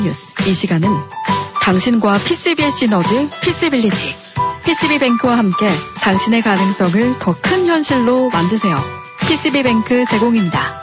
뉴스. 이 시간은 당신과 PCB의 시너지 PC빌리티. PCB뱅크와 함께 당신의 가능성을 더 큰 현실로 만드세요. PCB뱅크 제공입니다.